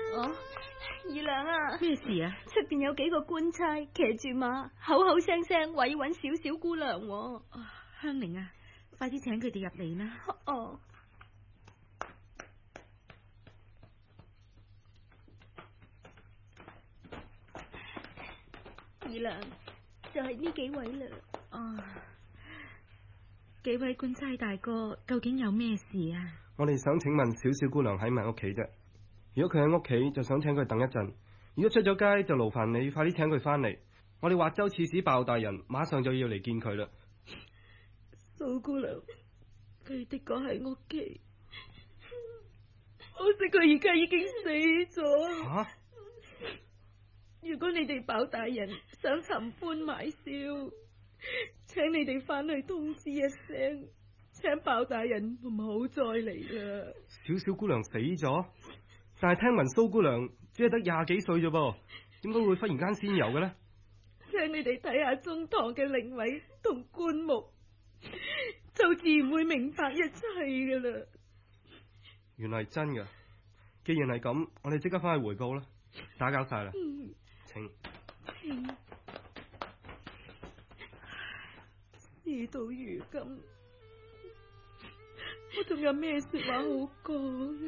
二娘啊， 咩事啊？ 出邊有幾個官差騎住馬，口口聲聲話要搵小姑娘。 香菱啊，快啲請佢哋入嚟啦。 哦，二娘就係呢幾位啦。 幾位官差大哥，究竟有咩事啊？ 我哋想請問小姑娘喺咪屋企啫？如果佢喺屋企，就想請佢等一陣；如果出咗街，就勞煩你快啲請佢翻嚟。我哋華州刺史鮑大人馬上就要嚟見佢啦。 蘇姑娘，佢的確喺屋企，可惜佢而家已經死咗。 吓！ 如果你哋鮑大人想尋歡買笑，請你哋翻去通知一聲，請鮑大人唔好再嚟啦。 小姑娘死咗，但係聽聞蘇姑娘只係得20幾歲啫噃，點解會忽然間仙遊嘅呢？ 請你哋睇下中堂嘅靈位同棺木，就自然會明白一切噶啦。 原來係真噶，既然係咁，我哋即刻翻去回報啦。打攪晒啦，請。 事到如今，我仲有咩說話好講？